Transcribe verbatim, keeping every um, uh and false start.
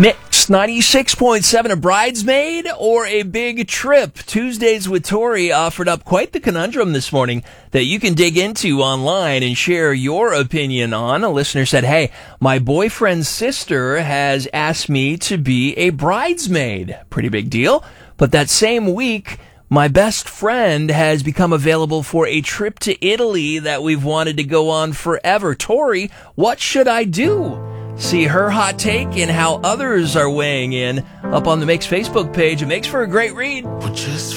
Mix ninety-six point seven, a bridesmaid or a big trip? Tuesdays with Tori offered up quite the conundrum this morning that you can dig into online and share your opinion on. A listener said, hey, my boyfriend's sister has asked me to be a bridesmaid. Pretty big deal. But that same week, my best friend has become available for a trip to Italy that we've wanted to go on forever. Tori, what should I do? See her hot take and how others are weighing in up on the Makes Facebook page. It makes for a great read. Just